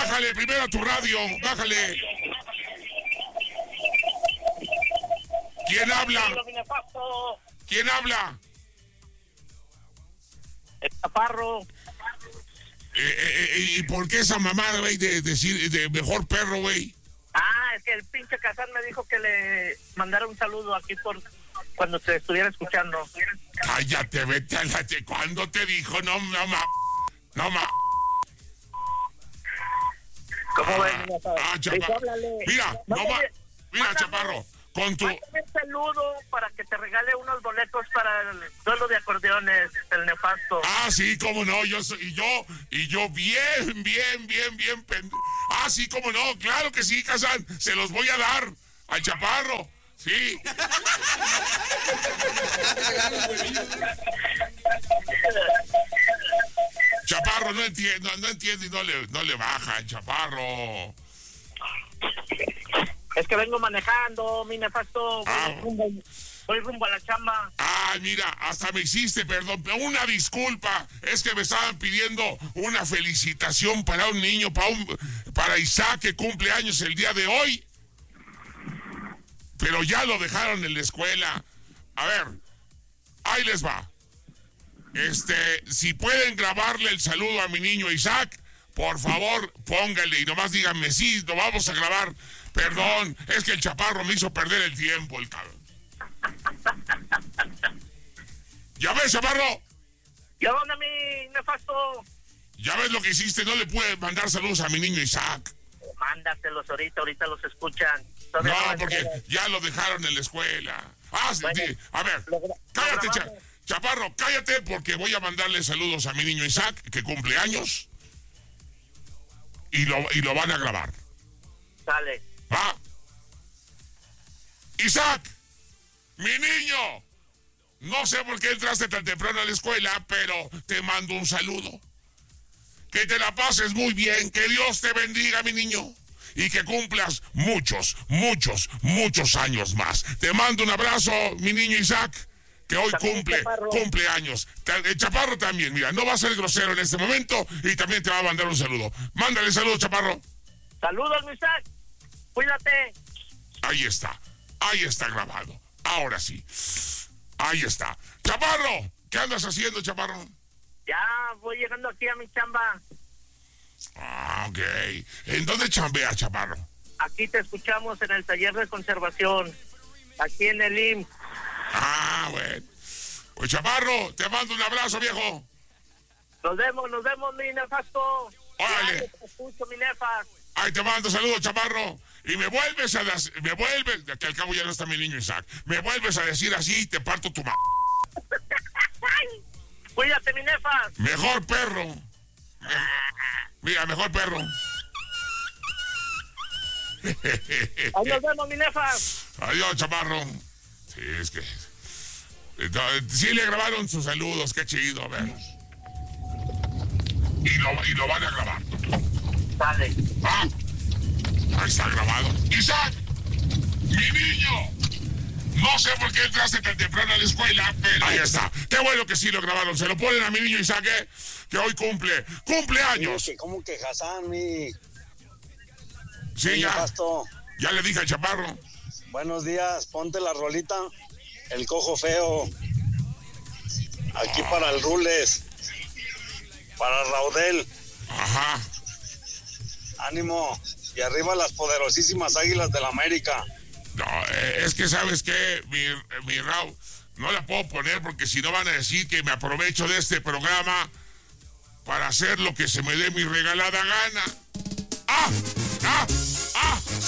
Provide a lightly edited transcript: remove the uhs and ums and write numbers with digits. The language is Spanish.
Bájale primero a tu radio, bájale. ¿Quién habla? ¿Quién habla? El Chaparro. ¿Y por qué esa mamada, güey, de decir de mejor perro, güey? Es que el pinche Kazán me dijo que le mandara un saludo aquí por cuando te estuviera escuchando. Cállate, vete a la... ¿Cuándo te dijo? No, ¿Cómo ves? Chaparro. Mira, Chaparro, con tu... Mándame un saludo para que te regale unos boletos para el duelo de acordeones, el nefasto. Sí, cómo no, yo bien, sí, cómo no, claro que sí, Kazán, se los voy a dar al Chaparro, sí. Chaparro, no entiende y no le baja al Chaparro. Es que vengo manejando, mi nefasto. Voy rumbo a la chamba. Mira, hasta me hiciste, perdón, una disculpa. Es que me estaban pidiendo una felicitación para un niño, para Isaac, que cumple años el día de hoy. Pero ya lo dejaron en la escuela. A ver, ahí les va. Si pueden grabarle el saludo a mi niño Isaac, por favor, póngale y nomás díganme, sí, lo vamos a grabar. Perdón, es que el Chaparro me hizo perder el tiempo, el cabrón. ¿Ya ves, Chaparro? ¿Ya dónde, mi nefasto? ¿Ya ves lo que hiciste? No le pude mandar saludos a mi niño Isaac. Mándatelos ahorita los escuchan. No, porque ya lo dejaron en la escuela. Sí, a ver, cállate, Chaparro, cállate, porque voy a mandarle saludos a mi niño Isaac, que cumple años, y lo van a grabar. Sale. Isaac, mi niño, no sé por qué entraste tan temprano a la escuela, pero te mando un saludo. Que te la pases muy bien, que Dios te bendiga, mi niño, y que cumplas muchos años más. Te mando un abrazo, mi niño Isaac, que hoy cumple años. El Chaparro también, mira, no va a ser grosero en este momento y también te va a mandar un saludo. Mándale saludos, Chaparro. Saludos, mi Isaac. Cuídate. Ahí está grabado. Ahora sí. Ahí está. Chaparro, ¿qué andas haciendo, Chaparro? Ya voy llegando aquí a mi chamba. Ok. ¿En dónde chambea, Chaparro? Aquí te escuchamos en el taller de conservación. Aquí en el IMSS. Bueno. Pues, Chaparro, te mando un abrazo, viejo. Nos vemos, mi nefasto. Órale. Te escucho, mi nefas. Ay, te mando saludos, Chaparro. Y me vuelves, que al cabo ya no está mi niño Isaac. Me vuelves a decir así y te parto tu Cuídate, mi nefas. Mejor perro. Mira, mejor perro. Ahí nos vemos, mi nefas. Adiós, Chaparro. Sí, es que... Sí le grabaron sus saludos, qué chido, a ver. Y lo van a grabar. Vale. Ahí está grabado. ¡Isaac! ¡Mi niño! No sé por qué entraste tan temprano a la escuela, pero... Ahí está. Qué bueno que sí lo grabaron. Se lo ponen a mi niño Isaac, que hoy cumple años. ¿Cómo que Hassan, mi... Sí, ya. Pasto. Ya le dije al Chaparro. Buenos días, ponte la rolita. El cojo feo. Aquí para el Rules. Para Raudel. Ajá. Ánimo. Y arriba las poderosísimas Águilas del América. No, es que ¿sabes qué? Mi Raúl, no la puedo poner porque si no van a decir que me aprovecho de este programa para hacer lo que se me dé mi regalada gana. ¡Ah!